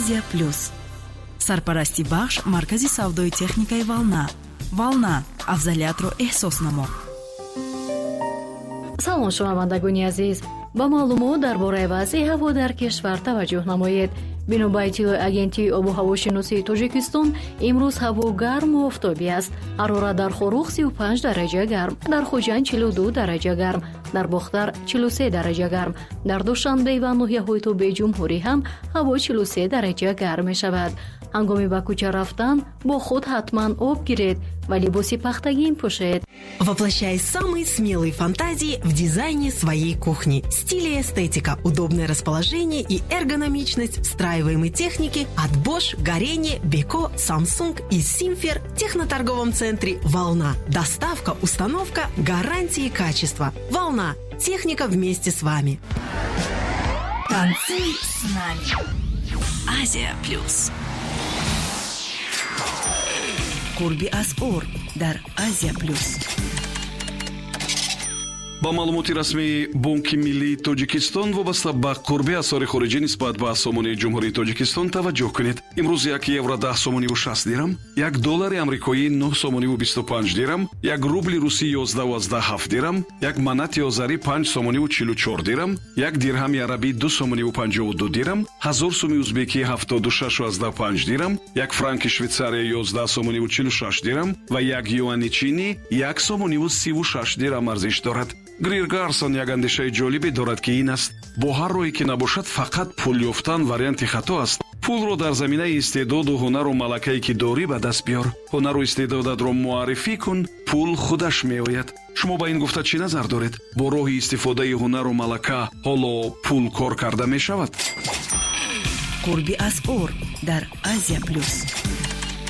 Азия плюс. Сарпарасти бахш маркази савдои техникаи Волна. Волна, афзалиятро эҳсос намо. салом шунавандагони азиз, ба маълумот дар бораи вазъи ҳаво дар кишвар таваҷҷӯҳ намоед. бино ба иттилои агентии обу ҳавошиносии Тоҷикистон, имрӯз ҳаво гарму офтобӣ аст. ҳарорат дар Хорух 35 дараҷа гарм, дар Хуҷанд 42 дараҷа гарм, дар Бохтар 43 дараҷа гарм, дар Душанбе ва ноҳияҳои Тобеи Ҷумҳурӣ ҳам ҳаво 43 дараҷа гарм мешавад. ҳангоми ба кӯча рафтан бо худ ҳатман об гиред ва либоси пахтагин пӯшед. Воплощай самые смелые фантазии в дизайне своей кухни. Стиль и эстетика, удобное расположение и эргономичность встраиваемой техники от Bosch, Горение, Beko, Samsung и Simfer в техноторговом центре «Волна». Доставка, установка, гарантии качества. «Волна». Техника вместе с вами. Танцуй с нами. Азия плюс. Курби Асъор дар Азия плюс. ба маълумоти расмии Бонки Миллии Тоҷикистон вобаста ба қурби асъори хориҷӣ нисбат ба сомони ҷумҳурии Тоҷикистон таваҷҷӯҳ кунед. имрӯз 1 евро 10 сомониву 60 дирам, 1 доллари амрикоӣ 9 сомониву 25 дирам, 1 рубли русӣ 11,7 дирам, 1 манати озарӣ 5 сомониву 44 дирам, 1 дирҳами арабӣ 2 сомониву 52 дирам, 1000 сомии узбекӣ 76,5 дирам, 1 франки Швейтсария 11 сомониву 46 дирам ва 1 юани чини 1 сомониву 36 дирам арзиш дорад. Грир Гарсон як андешаи ҷолибе дорад ки ин аст: бо ҳар роҳе ки набошад фақат пул ёфтан варианти хато аст. пулро дар заминаи истеъдоду ҳунару малакае ки дорӣ ба даст биёр. ҳунару истеъдодатро муаррифӣ кун, пул худаш меояд. шумо ба ин гуфта чӣ назар доред? бо роҳи истифодаи ҳунару малака ҳоло пул кор карда мешавад? Курби Асъор дар Азия плюс.